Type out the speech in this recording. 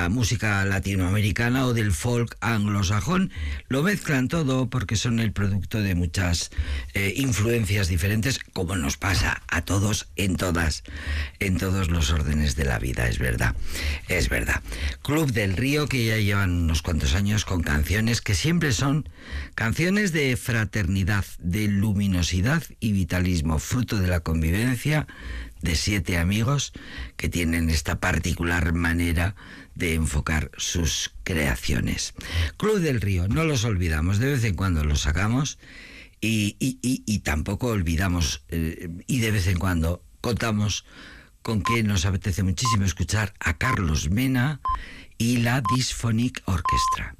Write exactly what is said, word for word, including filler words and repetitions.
la música latinoamericana o del folk anglosajón. Lo mezclan todo porque son el producto de muchas eh, influencias diferentes, como nos pasa a todos en todas, en todos los órdenes de la vida, es verdad, es verdad. Club del Río, que ya llevan unos cuantos años con canciones que siempre son canciones de fraternidad, de luminosidad y vitalismo, fruto de la convivencia de siete amigos que tienen esta particular manera de enfocar sus creaciones. Club del Río, no los olvidamos, de vez en cuando los sacamos y, y, y, y tampoco olvidamos eh, y de vez en cuando contamos con que nos apetece muchísimo escuchar a Carlos Mena y la Dysphonic Orchestra.